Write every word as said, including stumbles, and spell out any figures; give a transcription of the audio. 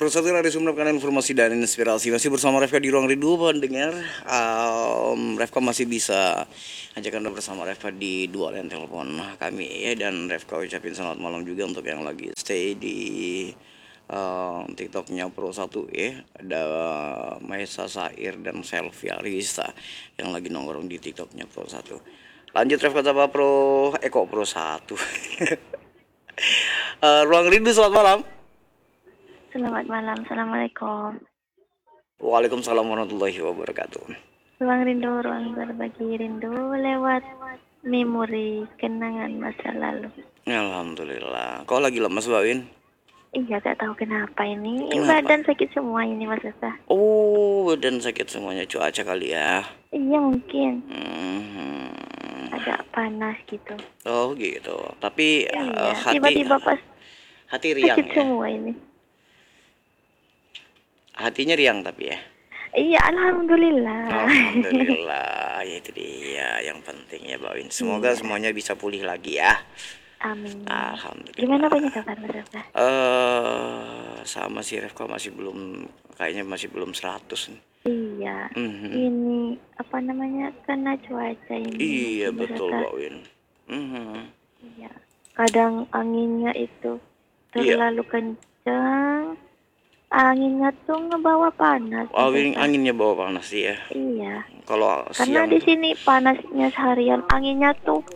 Persatuan hari mendapatkan informasi dan inspirasi masih bersama Refka di ruang rindu pendengar. Um, Refka masih bisa ajak Anda bersama Refka di dua line telepon kami ya, dan Refka ucapin selamat malam juga untuk yang lagi stay di um, TikToknya Pro satu ya. Ada Maesa Sair dan Selvi Arista yang lagi nongkrong di TikToknya Pro satu. Lanjut Refka sama Pro Eko Pro satu. uh, ruang rindu selamat malam. Selamat malam, Assalamualaikum. Waalaikumsalam warahmatullahi wabarakatuh. Ruang rindu, ruang berbagi rindu lewat memori kenangan masa lalu. Alhamdulillah. Kau lagi lemas, Mbak Win? Iya, tak tahu kenapa ini. Kenapa? Badan sakit semua ini, Mas Ustaz. Oh, badan sakit semuanya, cuaca kali ya? Iya, mungkin. Hmm. Agak panas gitu. Oh gitu. Tapi Iya, uh, hati tiba-tiba pas hati riang sakit ya. semua ini. Hatinya riang tapi ya. Iya, alhamdulillah. Alhamdulillah. Ya itu dia yang penting ya, Mbak Win. Semoga Iya. semuanya bisa pulih lagi ya. Amin. Alhamdulillah. Gimana punya kabar, Mas Ustaz? Eh, uh, sama si Refka masih belum, kayaknya masih belum seratus nih. Iya. Mm-hmm. Ini apa namanya? Karena cuaca ini. Iya Mas betul, Ustaz. Mbak Win. Mm-hmm. Iya. Kadang anginnya itu terlalu iya. kencang. Anginnya tuh ngebawa panas. Angin, anginnya bawa panas ya. Iya. Kalau karena siang di sini panasnya seharian, anginnya tuh